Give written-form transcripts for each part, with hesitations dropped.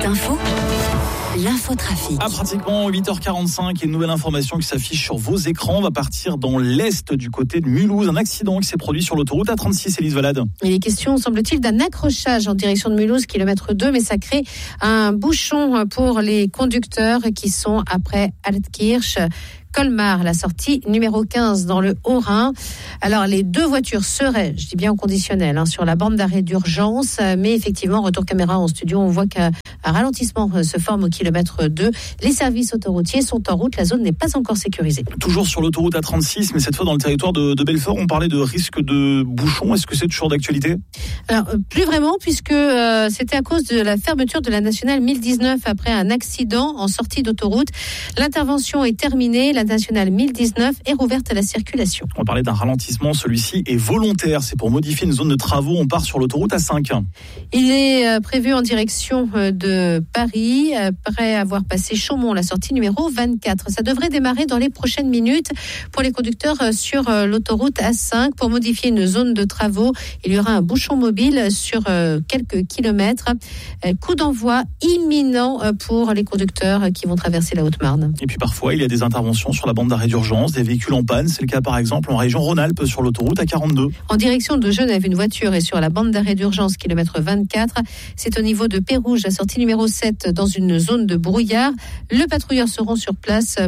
Info, l'infotrafic. À pratiquement 8h45, une nouvelle information qui s'affiche sur vos écrans. On va partir dans l'est du côté de Mulhouse. Un accident qui s'est produit sur l'autoroute A36, Élise Valade. Il est question, semble-t-il, d'un accrochage en direction de Mulhouse, kilomètre 2, mais ça crée un bouchon pour les conducteurs qui sont après Altkirch. Colmar, la sortie numéro 15 dans le Haut-Rhin. Alors, les deux voitures seraient, je dis bien au conditionnel, sur la bande d'arrêt d'urgence. Mais effectivement, retour caméra en studio, on voit qu'un ralentissement se forme au kilomètre 2. Les services autoroutiers sont en route. La zone n'est pas encore sécurisée. Toujours sur l'autoroute A36, mais cette fois dans le territoire de Belfort. On parlait de risque de bouchon. Est-ce que c'est toujours d'actualité ? Alors, plus vraiment, puisque c'était à cause de la fermeture de la nationale 1019 après un accident en sortie d'autoroute. L'intervention est terminée. La nationale 1019 est rouverte à la circulation. On parlait d'un ralentissement, celui-ci est volontaire. C'est pour modifier une zone de travaux. On part sur l'autoroute A5. Il est prévu en direction de Paris, après avoir passé Chaumont, la sortie numéro 24. Ça devrait démarrer dans les prochaines minutes pour les conducteurs sur l'autoroute A5. Pour modifier une zone de travaux, il y aura un bouchon mobile sur quelques kilomètres. Coup d'envoi imminent pour les conducteurs qui vont traverser la Haute-Marne. Et puis parfois, il y a des interventions sur la bande d'arrêt d'urgence, des véhicules en panne. C'est le cas par exemple en région Rhône-Alpes sur l'autoroute A42. En direction de Genève, une voiture est sur la bande d'arrêt d'urgence kilomètre 24. C'est au niveau de Pérouge, la sortie numéro 7, dans une zone de brouillard. Le patrouilleur seront sur place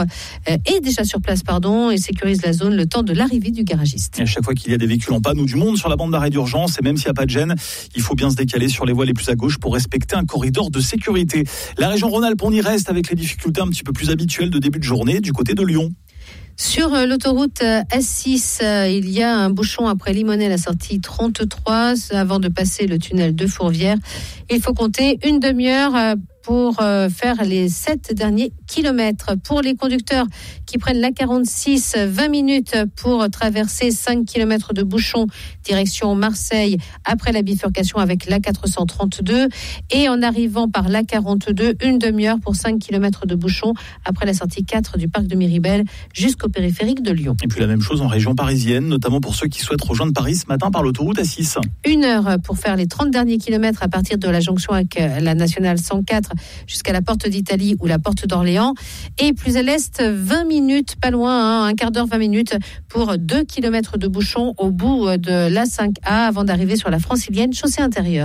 et sécurise la zone le temps de l'arrivée du garagiste. Et à chaque fois qu'il y a des véhicules en panne ou du monde sur la bande d'arrêt d'urgence, et même s'il n'y a pas de gêne, il faut bien se décaler sur les voies les plus à gauche pour respecter un corridor de sécurité. La région Rhône-Alpes, on y reste avec les difficultés un petit peu plus habituelles de début de journée du côté de Lyon. Sur l'autoroute A6, il y a un bouchon après Limonest, la sortie 33, avant de passer le tunnel de Fourvière. Il faut compter une demi-heure pour faire les 7 derniers kilomètres. Pour les conducteurs qui prennent la 46, 20 minutes pour traverser 5 kilomètres de bouchon direction Marseille après la bifurcation avec la 432. Et en arrivant par la 42, une demi-heure pour 5 kilomètres de bouchon après la sortie 4 du parc de Miribel jusqu'au périphérique de Lyon. Et puis la même chose en région parisienne, notamment pour ceux qui souhaitent rejoindre Paris ce matin par l'autoroute A6. Une heure pour faire les 30 derniers kilomètres à partir de la jonction avec la nationale 104 jusqu'à la porte d'Italie ou la porte d'Orléans. Et plus à l'est, 20 minutes, pas loin, un quart d'heure, 20 minutes pour 2 kilomètres de bouchon au bout de l'A5A avant d'arriver sur la Francilienne, chaussée intérieure.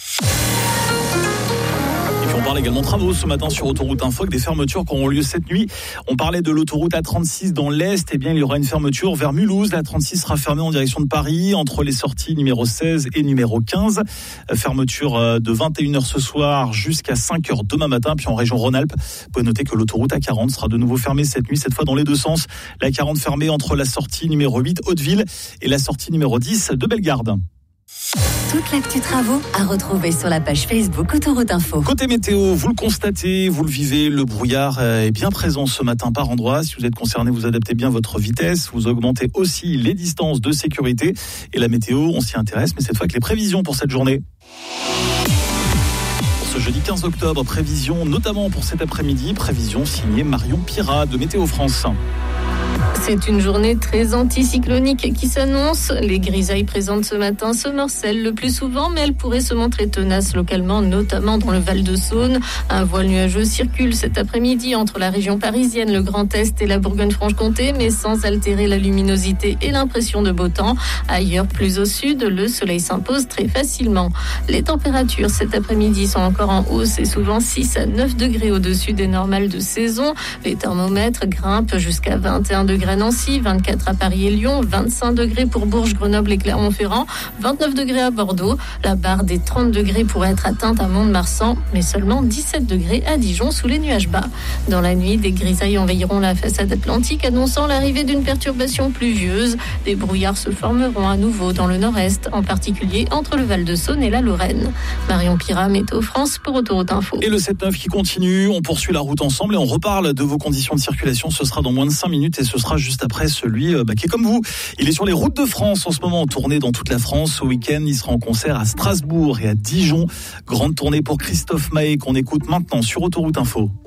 On parle également de travaux ce matin sur Autoroute Info avec des fermetures qui auront lieu cette nuit. On parlait de l'autoroute A36 dans l'Est. Eh bien, il y aura une fermeture vers Mulhouse. La A36 sera fermée en direction de Paris entre les sorties numéro 16 et numéro 15. Fermeture de 21h ce soir jusqu'à 5h demain matin. Puis en région Rhône-Alpes, vous pouvez noter que l'autoroute A40 sera de nouveau fermée cette nuit, cette fois dans les deux sens. La A40 fermée entre la sortie numéro 8 Hauteville et la sortie numéro 10 de Bellegarde. Toute l'actu travaux à retrouver sur la page Facebook Autoroute Info. Côté météo, vous le constatez, vous le vivez, le brouillard est bien présent ce matin par endroits. Si vous êtes concerné, vous adaptez bien votre vitesse, vous augmentez aussi les distances de sécurité. Et la météo, on s'y intéresse, mais cette fois avec les prévisions pour cette journée. Pour ce jeudi 15 octobre, prévision notamment pour cet après-midi, prévision signée Marion Pirat de Météo France. C'est une journée très anticyclonique qui s'annonce. Les grisailles présentes ce matin se morcellent le plus souvent, mais elles pourraient se montrer tenaces localement, notamment dans le Val-de-Saône. Un voile nuageux circule cet après-midi entre la région parisienne, le Grand Est et la Bourgogne-Franche-Comté, mais sans altérer la luminosité et l'impression de beau temps. Ailleurs, plus au sud, le soleil s'impose très facilement. Les températures cet après-midi sont encore en hausse et souvent 6 à 9 degrés au-dessus des normales de saison. Les thermomètres grimpent jusqu'à 21 degrés à Nancy, 24 à Paris et Lyon, 25 degrés pour Bourges, Grenoble et Clermont-Ferrand, 29 degrés à Bordeaux. La barre des 30 degrés pourrait être atteinte à Mont-de-Marsan, mais seulement 17 degrés à Dijon sous les nuages bas. Dans la nuit, des grisailles envahiront la façade atlantique, annonçant l'arrivée d'une perturbation pluvieuse. Des brouillards se formeront à nouveau dans le nord-est, en particulier entre le Val-de-Saône et la Lorraine. Marion Pirat, Météo France pour Autoroute Info. Et le 7-9 qui continue, on poursuit la route ensemble et on reparle de vos conditions de circulation. Ce sera dans moins de 5 minutes et ce sera juste après celui qui est comme vous. Il est sur les routes de France en ce moment, en tournée dans toute la France. Au week-end, il sera en concert à Strasbourg et à Dijon. Grande tournée pour Christophe Maé qu'on écoute maintenant sur Autoroute Info.